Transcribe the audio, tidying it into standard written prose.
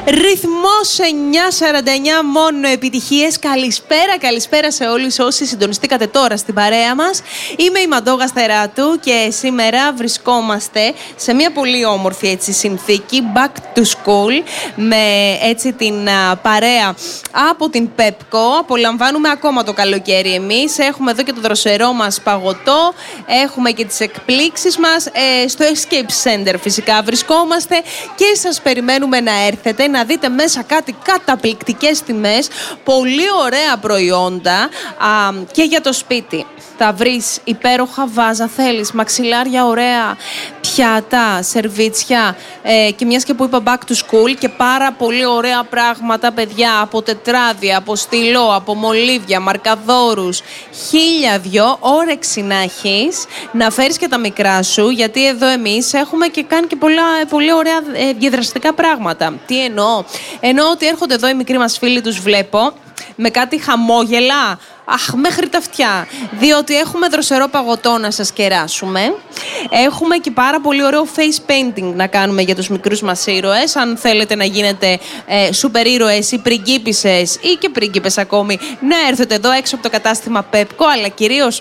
Ρυθμός 9:49, μόνο επιτυχίες. Καλησπέρα σε όλους όσοι συντονιστήκατε τώρα στην παρέα μας. Είμαι η Μαντώ Γαστεράτου και σήμερα βρισκόμαστε σε μια πολύ όμορφη συνθήκη, back to school, με την παρέα από την Pepco. Απολαμβάνουμε ακόμα το καλοκαίρι εμείς. Έχουμε εδώ και το δροσερό μας παγωτό, έχουμε και τις εκπλήξεις μας. Στο Escape Center φυσικά βρισκόμαστε και σας περιμένουμε να έρθετε, να δείτε μέσα κάτι καταπληκτικές τιμές, πολύ ωραία προϊόντα και για το σπίτι. Θα βρεις υπέροχα βάζα, θέλεις μαξιλάρια ωραία, πιάτα, σερβίτσια και μιας και που είπα back to school, και πάρα πολύ ωραία πράγματα, παιδιά, από τετράδια, από στυλό, από μολύβια, μαρκαδόρους, 1002, όρεξη να έχεις, να φέρεις και τα μικρά σου, γιατί εδώ εμείς έχουμε και κάνει και πολύ ωραία διαδραστικά πράγματα. Τι εννοώ? Εννοώ ότι έρχονται εδώ οι μικροί μας φίλοι, τους βλέπω με κάτι χαμόγελα, μέχρι τα αυτιά, διότι έχουμε δροσερό παγωτό να σας κεράσουμε. Έχουμε και πάρα πολύ ωραίο face painting να κάνουμε για τους μικρούς μας ήρωες. Αν θέλετε να γίνετε σούπερ ήρωες ή πριγκίπισσες ή και πρίγκιπες ακόμη, να έρθετε εδώ έξω από το κατάστημα Pepco, αλλά κυρίως